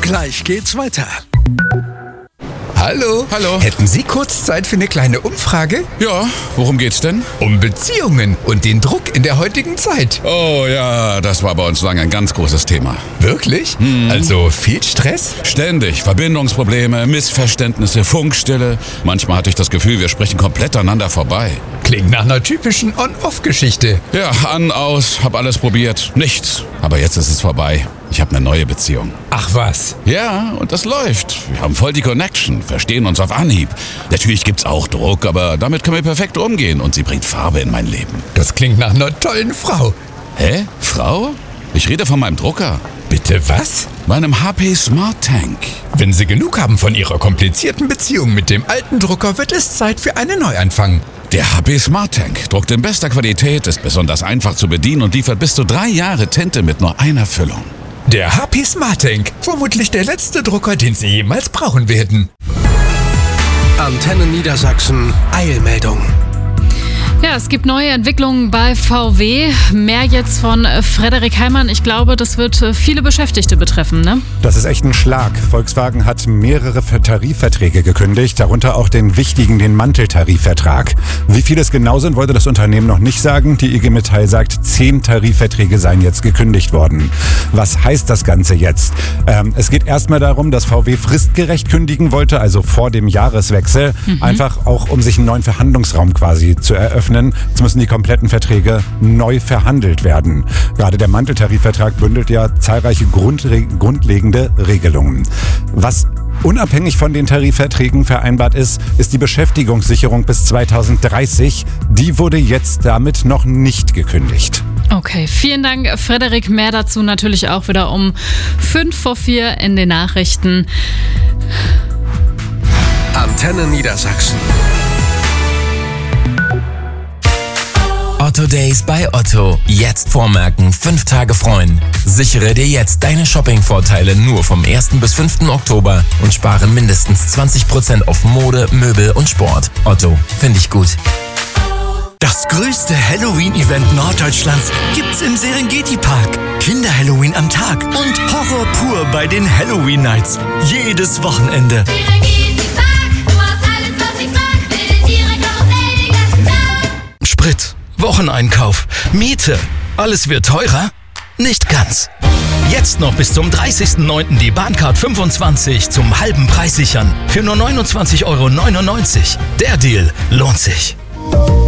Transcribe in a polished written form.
Gleich geht's weiter. Hallo. Hallo. Hätten Sie kurz Zeit für eine kleine Umfrage? Ja, worum geht's denn? Um Beziehungen und den Druck in der heutigen Zeit. Oh ja, das war bei uns lange ein ganz großes Thema. Wirklich? Also viel Stress? Ständig. Verbindungsprobleme, Missverständnisse, Funkstille. Manchmal hatte ich das Gefühl, wir sprechen komplett aneinander vorbei. Klingt nach einer typischen On-Off-Geschichte. Ja, an, aus, hab alles probiert. Nichts. Aber jetzt ist es vorbei. Ich habe eine neue Beziehung. Ach was. Ja, und das läuft. Wir haben voll die Connection, verstehen uns auf Anhieb. Natürlich gibt's auch Druck, aber damit können wir perfekt umgehen und sie bringt Farbe in mein Leben. Das klingt nach einer tollen Frau. Hä? Frau? Ich rede von meinem Drucker. Bitte was? Meinem HP Smart Tank. Wenn Sie genug haben von Ihrer komplizierten Beziehung mit dem alten Drucker, wird es Zeit für einen Neuanfang. Der HP Smart Tank druckt in bester Qualität, ist besonders einfach zu bedienen und liefert bis zu 3 Jahre Tinte mit nur einer Füllung. Der HP Smart Tank. Vermutlich der letzte Drucker, den Sie jemals brauchen werden. Antenne Niedersachsen, Eilmeldung. Ja, es gibt neue Entwicklungen bei VW. Mehr jetzt von Frederik Heimann. Ich glaube, das wird viele Beschäftigte betreffen, ne? Das ist echt ein Schlag. Volkswagen hat mehrere Tarifverträge gekündigt, darunter auch den wichtigen, den Manteltarifvertrag. Wie viele es genau sind, wollte das Unternehmen noch nicht sagen. Die IG Metall sagt, 10 Tarifverträge seien jetzt gekündigt worden. Was heißt das Ganze jetzt? Es geht erstmal darum, dass VW fristgerecht kündigen wollte, also vor dem Jahreswechsel. Einfach auch, um sich einen neuen Verhandlungsraum quasi zu eröffnen. Jetzt müssen die kompletten Verträge neu verhandelt werden. Gerade der Manteltarifvertrag bündelt ja zahlreiche grundlegende Regelungen. Was unabhängig von den Tarifverträgen vereinbart ist, ist die Beschäftigungssicherung bis 2030. Die wurde jetzt damit noch nicht gekündigt. Okay, vielen Dank, Frederik. Mehr dazu natürlich auch wieder um 5:04 in den Nachrichten. Antenne Niedersachsen. Otto Days bei Otto. Jetzt vormerken, 5 Tage freuen. Sichere dir jetzt deine Shopping-Vorteile nur vom 1. bis 5. Oktober und spare mindestens 20% auf Mode, Möbel und Sport. Otto, finde ich gut. Das größte Halloween-Event Norddeutschlands gibt's im Serengeti-Park. Kinder-Halloween am Tag und Horror pur bei den Halloween-Nights. Jedes Wochenende. Serengeti-Park, du hast alles, was ich mag. Wilde Tiere, Karussell den ganzen Tag. Sprit, Wocheneinkauf, Miete. Alles wird teurer? Nicht ganz. Jetzt noch bis zum 30.09. die Bahncard 25 zum halben Preis sichern. Für nur 29,99 €. Der Deal lohnt sich.